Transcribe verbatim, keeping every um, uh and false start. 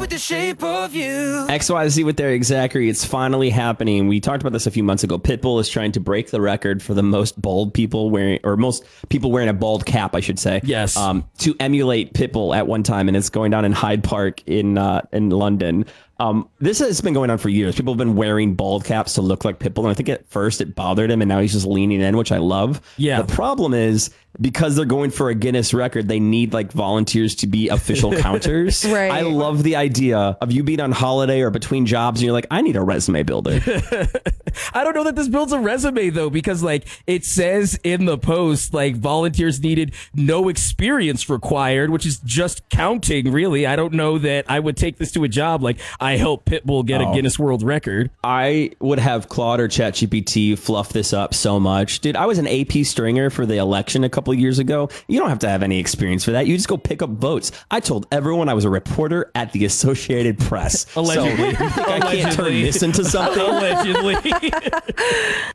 with the shape of you. X Y Z with Derek Zachary. It's finally happening. We talked about this a few months ago. Pitbull is trying to break the record for the most bald people wearing, or most people wearing a bald cap, I should say. Yes. Um, to emulate Pitbull at one time, and it's going down in Hyde Park in uh, in London. Um, this has been going on for years. People have been wearing bald caps to look like Pitbull, and I think at first it bothered him, and now he's just leaning in, which I love. Yeah. The problem is, because they're going for a Guinness record, they need like volunteers to be official counters. Right. I love the idea of you being on holiday or between jobs, and you're like, I need a resume builder. I don't know that this builds a resume, though, because like it says in the post, like volunteers needed, no experience required, which is just counting, really. I don't know that I would take this to a job like I helped Pitbull get Oh. a Guinness World Record. I would have Claude or ChatGPT fluff this up so much. Dude, I was an A P stringer for the election a couple of years ago. You don't have to have any experience for that. You just go pick up votes. I told everyone I was a reporter at the Associated Press. Allegedly. So, you think I can't turn this into something? Allegedly.